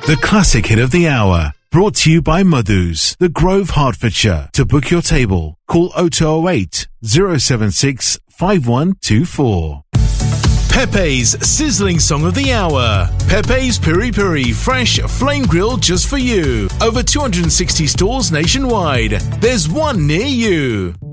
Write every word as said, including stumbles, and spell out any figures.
The classic hit of the hour, brought to you by Madhu's, The Grove, Hertfordshire. To book your table, call oh two oh eight, oh seven six, five one two four. Pepe's sizzling song of the hour. Pepe's Piri Piri, fresh, flame grilled just for you. Over two hundred sixty stores nationwide. There's one near you.